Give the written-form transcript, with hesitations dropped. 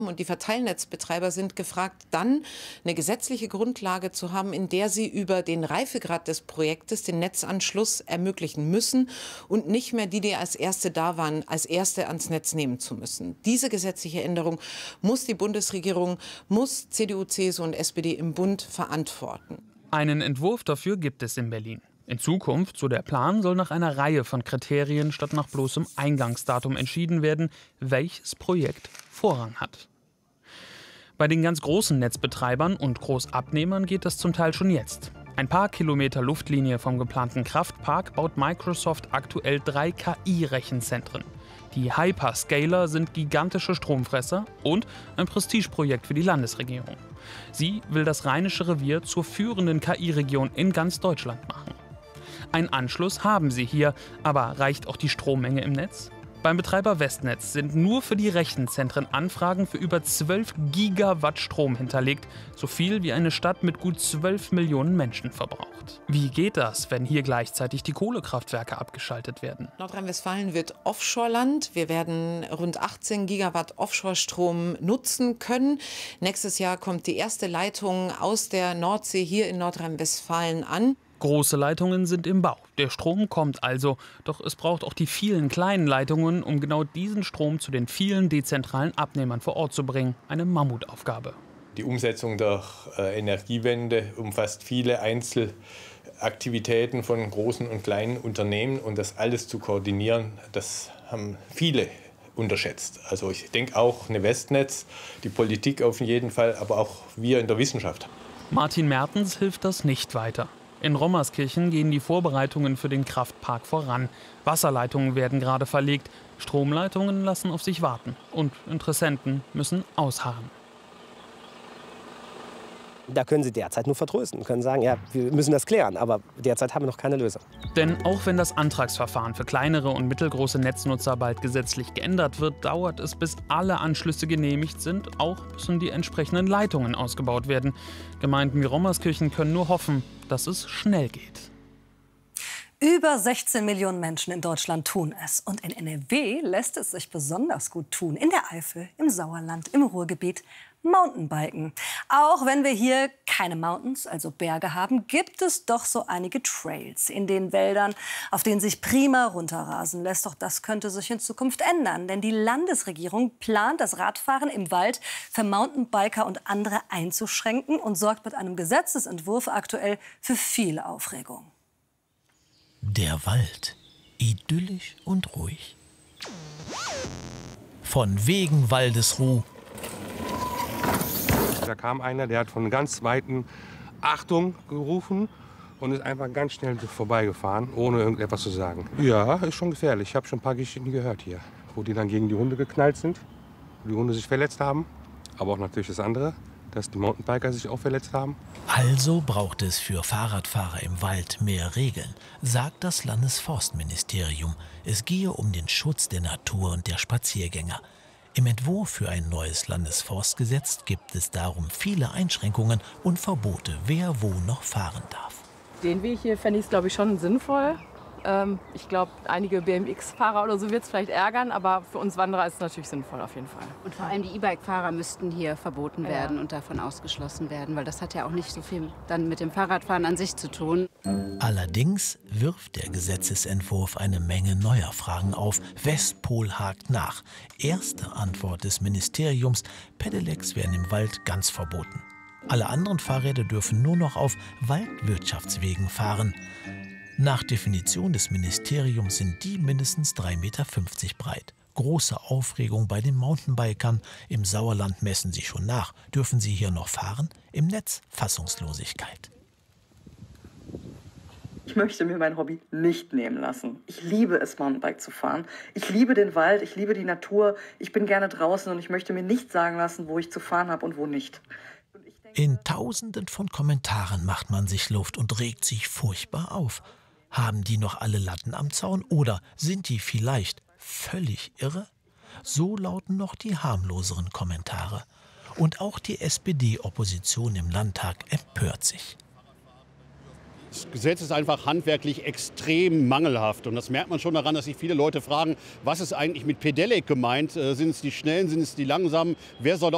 Und die Verteilnetzbetreiber sind gefragt, dann eine gesetzliche Grundlage zu haben, in der sie über den Reifegrad des Projektes den Netzanschluss ermöglichen müssen und nicht mehr die als Erste da waren, als Erste ans Netz nehmen zu müssen. Diese gesetzliche Änderung muss die Bundesregierung, muss CDU, CSU und SPD im Bund verantworten. Einen Entwurf dafür gibt es in Berlin. In Zukunft, so der Plan, soll nach einer Reihe von Kriterien statt nach bloßem Eingangsdatum entschieden werden, welches Projekt Vorrang hat. Bei den ganz großen Netzbetreibern und Großabnehmern geht das zum Teil schon jetzt. Ein paar Kilometer Luftlinie vom geplanten Kraftpark baut Microsoft aktuell 3 KI-Rechenzentren. Die Hyperscaler sind gigantische Stromfresser und ein Prestigeprojekt für die Landesregierung. Sie will das Rheinische Revier zur führenden KI-Region in ganz Deutschland machen. Einen Anschluss haben sie hier, aber reicht auch die Strommenge im Netz? Beim Betreiber Westnetz sind nur für die Rechenzentren Anfragen für über 12 Gigawatt Strom hinterlegt, so viel wie eine Stadt mit gut 12 Millionen Menschen verbraucht. Wie geht das, wenn hier gleichzeitig die Kohlekraftwerke abgeschaltet werden? Nordrhein-Westfalen wird Offshore-Land. Wir werden rund 18 Gigawatt Offshore-Strom nutzen können. Nächstes Jahr kommt die erste Leitung aus der Nordsee hier in Nordrhein-Westfalen an. Große Leitungen sind im Bau. Der Strom kommt also. Doch es braucht auch die vielen kleinen Leitungen, um genau diesen Strom zu den vielen dezentralen Abnehmern vor Ort zu bringen. Eine Mammutaufgabe. Die Umsetzung der Energiewende umfasst viele Einzelaktivitäten von großen und kleinen Unternehmen. Und das alles zu koordinieren, das haben viele unterschätzt. Also ich denke auch eine Westnetz, die Politik auf jeden Fall, aber auch wir in der Wissenschaft. Martin Mertens hilft das nicht weiter. In Rommerskirchen gehen die Vorbereitungen für den Kraftpark voran. Wasserleitungen werden gerade verlegt, Stromleitungen lassen auf sich warten und Interessenten müssen ausharren. Da können Sie derzeit nur vertrösten, können sagen, ja, wir müssen das klären, aber derzeit haben wir noch keine Lösung. Denn auch wenn das Antragsverfahren für kleinere und mittelgroße Netznutzer bald gesetzlich geändert wird, dauert es, bis alle Anschlüsse genehmigt sind. Auch müssen die entsprechenden Leitungen ausgebaut werden. Gemeinden wie Rommerskirchen können nur hoffen, dass es schnell geht. Über 16 Millionen Menschen in Deutschland tun es. Und in NRW lässt es sich besonders gut tun. In der Eifel, im Sauerland, im Ruhrgebiet. Mountainbiken. Auch wenn wir hier keine Mountains, also Berge haben, gibt es doch so einige Trails in den Wäldern, auf denen sich prima runterrasen lässt. Doch das könnte sich in Zukunft ändern, denn die Landesregierung plant, das Radfahren im Wald für Mountainbiker und andere einzuschränken und sorgt mit einem Gesetzesentwurf aktuell für viel Aufregung. Der Wald, idyllisch und ruhig. Von wegen Waldesruh. Da kam einer, der hat von ganz Weitem Achtung gerufen und ist einfach ganz schnell vorbeigefahren, ohne irgendetwas zu sagen. Ja, ist schon gefährlich. Ich habe schon ein paar Geschichten gehört hier, wo die dann gegen die Hunde geknallt sind, wo die Hunde sich verletzt haben. Aber auch natürlich das andere, dass die Mountainbiker sich auch verletzt haben. Also braucht es für Fahrradfahrer im Wald mehr Regeln, sagt das Landesforstministerium. Es gehe um den Schutz der Natur und der Spaziergänger. Im Entwurf für ein neues Landesforstgesetz gibt es darum viele Einschränkungen und Verbote, wer wo noch fahren darf. Den Weg hier fände ich, glaube ich, schon sinnvoll. Ich glaube, einige BMX-Fahrer oder so wird es vielleicht ärgern, aber für uns Wanderer ist es natürlich sinnvoll auf jeden Fall. Und vor allem die E-Bike-Fahrer müssten hier verboten werden und davon ausgeschlossen werden, weil das hat ja auch nicht so viel dann mit dem Fahrradfahren an sich zu tun. Allerdings wirft der Gesetzesentwurf eine Menge neuer Fragen auf. Westpol hakt nach. Erste Antwort des Ministeriums: Pedelecs werden im Wald ganz verboten. Alle anderen Fahrräder dürfen nur noch auf Waldwirtschaftswegen fahren. Nach Definition des Ministeriums sind die mindestens 3,50 Meter breit. Große Aufregung bei den Mountainbikern. Im Sauerland messen sie schon nach. Dürfen sie hier noch fahren? Im Netz Fassungslosigkeit. Ich möchte mir mein Hobby nicht nehmen lassen. Ich liebe es, Mountainbike zu fahren. Ich liebe den Wald, ich liebe die Natur. Ich bin gerne draußen und ich möchte mir nicht sagen lassen, wo ich zu fahren habe und wo nicht. In Tausenden von Kommentaren macht man sich Luft und regt sich furchtbar auf. Haben die noch alle Latten am Zaun oder sind die vielleicht völlig irre? So lauten noch die harmloseren Kommentare. Und auch die SPD-Opposition im Landtag empört sich. Das Gesetz ist einfach handwerklich extrem mangelhaft. Und das merkt man schon daran, dass sich viele Leute fragen, was ist eigentlich mit Pedelec gemeint? Sind es die Schnellen, sind es die Langsamen? Wer soll da